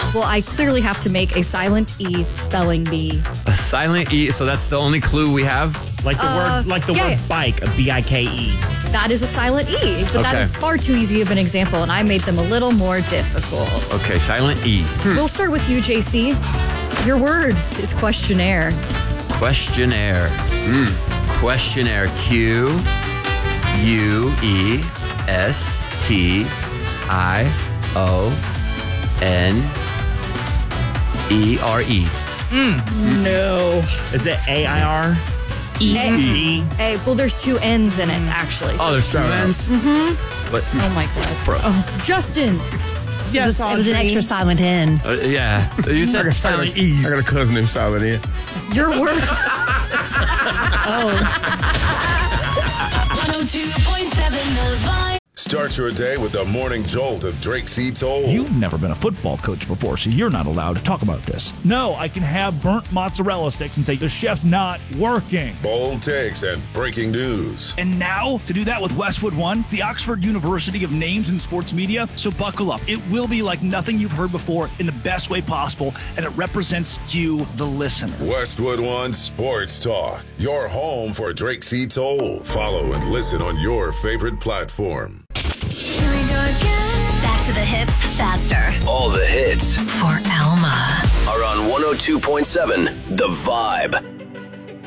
Well, I clearly have to make a silent E spelling bee. A silent E, so that's the only clue we have? Like the word bike, a B-I-K-E. That is a silent E, but that is far too easy of an example, and I made them a little more difficult. Okay, silent E. We'll start with you, JC. Your word is questionnaire. Questionnaire. Questionnaire. Questionnaire. No. Is it A-I-R? E. Well, there's two N's in it, actually. Oh, there's two N's? But, Oh, my God. Oh, Justin. Yes, it was an extra silent N. yeah. You said silent E. I got a cousin named Silent E. Your word. 102.7 The Vibe. Start your day with the morning jolt of Drake C. Toll. You've never been a football coach before, so you're not allowed to talk about this. No, I can have burnt mozzarella sticks and say the chef's not working. Bold takes and breaking news. And now, to do that with Westwood One, the Oxford University of Names in Sports Media. So buckle up. It will be like nothing you've heard before in the best way possible, and it represents you, the listener. Westwood One Sports Talk. Your home for Drake C. Toll. Follow and listen on your favorite platform. Here we go again. Back to the hits faster. All the hits For Alma. are on 102.7 The Vibe.